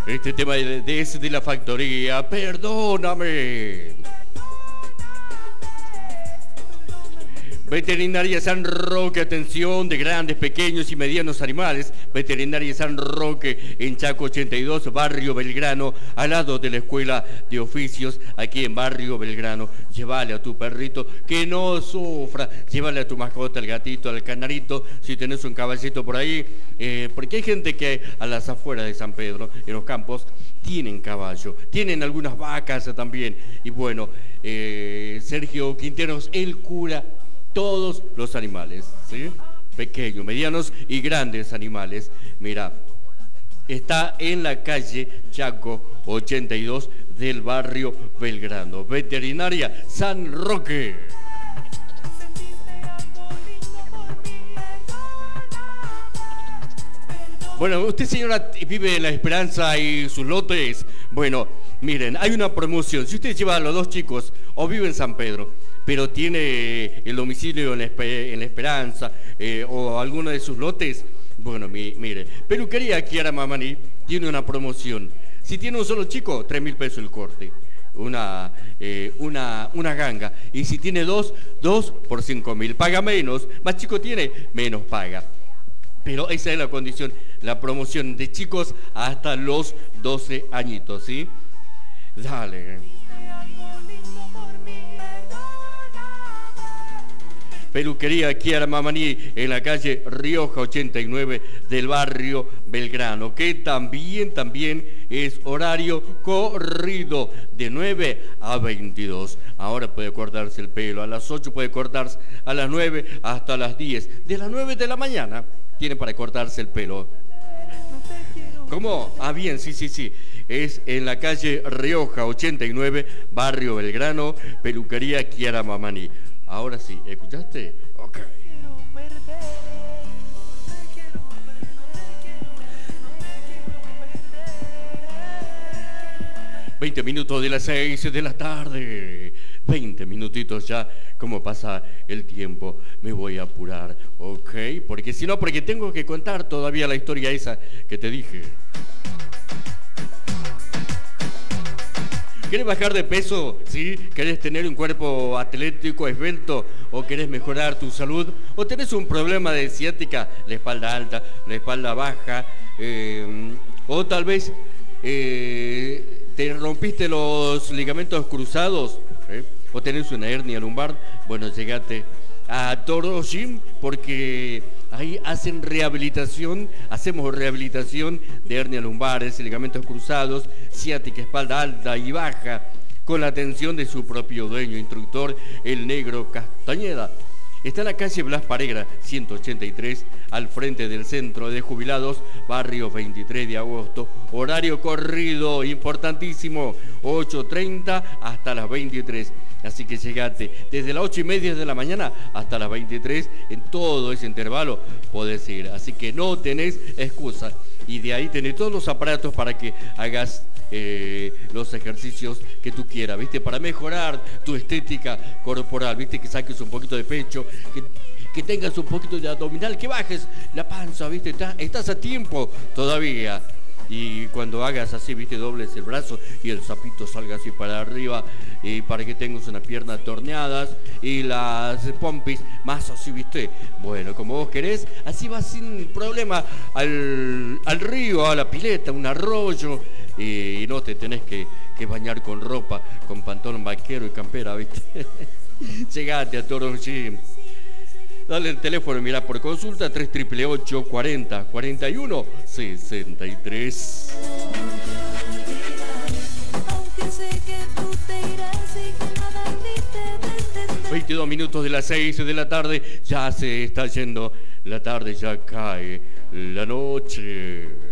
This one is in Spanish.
Este tema es de la factoría, perdóname. Veterinaria San Roque, atención de grandes, pequeños y medianos animales. Veterinaria San Roque en Chaco 82, Barrio Belgrano, al lado de la Escuela de Oficios, aquí en Barrio Belgrano. Llévale a tu perrito que no sufra, llévale a tu mascota, al gatito, al canarito, si tenés un caballito por ahí, porque hay gente que a las afueras de San Pedro, en los campos, tienen caballo, tienen algunas vacas también. Y bueno, Sergio Quinteros, el cura, todos los animales, ¿sí? Pequeños, medianos y grandes animales. Mira, está en la calle Chaco 82 del barrio Belgrano. Veterinaria San Roque. Bueno, usted, señora, vive en La Esperanza y sus lotes. Bueno, miren, hay una promoción. Si usted lleva a los dos chicos o vive en San Pedro, pero tiene el domicilio en La Esperanza o alguno de sus lotes, bueno, mire, Peluquería Chiara Mamani tiene una promoción. Si tiene un solo chico, 3.000 pesos el corte, una ganga. Y si tiene dos por 5.000. Paga menos, más chico tiene, menos paga. Pero esa es la condición, la promoción de chicos hasta los 12 añitos, ¿sí? Dale. Peluquería Chiara Mamani en la calle Rioja 89 del barrio Belgrano, que también es horario corrido de 9 a 22. Ahora puede cortarse el pelo, a las 8 puede cortarse, a las 9 hasta las 10. De las 9 de la mañana tiene para cortarse el pelo. ¿Cómo? Ah, bien, sí. Es en la calle Rioja 89, barrio Belgrano, Peluquería Chiara Mamani. Ahora sí, ¿escuchaste? Ok. 20 minutos de las 6 de la tarde. 20 minutitos ya. ¿Cómo pasa el tiempo? Me voy a apurar, ¿ok? Porque si no, porque tengo que contar todavía la historia esa que te dije. ¿Querés bajar de peso? ¿Sí? ¿Querés tener un cuerpo atlético, esbelto? ¿O querés mejorar tu salud? ¿O tenés un problema de ciática? La espalda alta, la espalda baja. O tal vez te rompiste los ligamentos cruzados. O tenés una hernia lumbar. Bueno, llegate a Toro Gym porque ahí hacemos rehabilitación de hernias lumbares, ligamentos cruzados, ciática, espalda alta y baja, con la atención de su propio dueño, instructor, el Negro Castañeda. Está en la calle Blas Paregra, 183, al frente del Centro de Jubilados, barrio 23 de agosto. Horario corrido, importantísimo, 8:30 hasta las 23. Así que llegate desde las 8:30 de la mañana hasta las 23, en todo ese intervalo podés ir. Así que no tenés excusa. Y de ahí tenés todos los aparatos para que hagas los ejercicios que tú quieras, ¿viste? Para mejorar tu estética corporal, ¿viste? Que saques un poquito de pecho, que tengas un poquito de abdominal, que bajes la panza, ¿viste? Estás a tiempo todavía. Y cuando hagas así, ¿viste? Dobles el brazo y el sapito salga así para arriba, y para que tengas una pierna torneadas y las pompis más así, ¿viste? Bueno, como vos querés, así vas sin problema al río, a la pileta, un arroyo, y no te tenés que bañar con ropa, con pantalón vaquero y campera, ¿viste? Llegate a Toro Gym. Dale el teléfono, mira, por consulta 3888 40 41 63. 22 minutos de las 6 de la tarde, ya se está yendo la tarde, ya cae la noche.